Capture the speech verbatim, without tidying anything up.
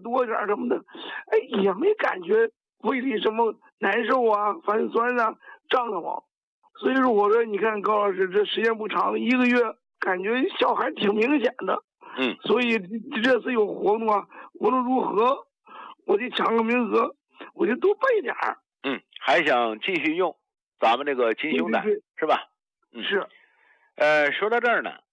多点儿什么的，哎，也没感觉胃里什么难受啊、反酸啊、胀得慌。所以说，我说你看高老师这时间不长，一个月感觉效还挺明显的。 嗯， 所以这次有活动啊，无论如何，我得抢个名额，我就多备点儿。 嗯，还想继续用咱们这个金熊胆是吧？ 嗯，是。 呃，说到这儿呢，